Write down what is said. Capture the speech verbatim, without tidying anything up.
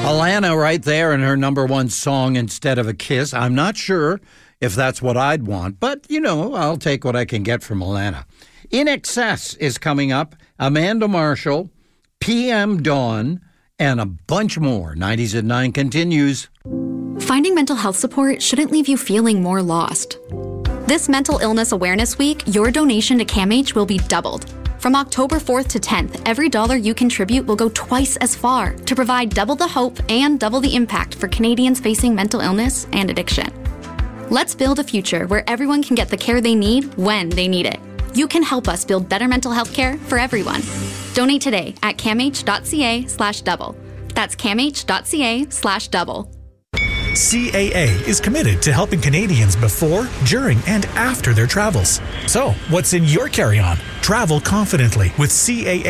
Alana right there in her number one song, Instead of a Kiss. I'm not sure if that's what I'd want, but, you know, I'll take what I can get from Alana. In Excess is coming up. Amanda Marshall, P M Dawn, and a bunch more. nineties at nine continues. Finding mental health support shouldn't leave you feeling more lost. This Mental Illness Awareness Week, your donation to CAMH will be doubled. From October fourth to tenth, every dollar you contribute will go twice as far to provide double the hope and double the impact for Canadians facing mental illness and addiction. Let's build a future where everyone can get the care they need when they need it. You can help us build better mental health care for everyone. Donate today at camh.ca slash double. That's camh.ca slash double. C A A is committed to helping Canadians before, during, and after their travels. So, what's in your carry-on? Travel confidently with C A A.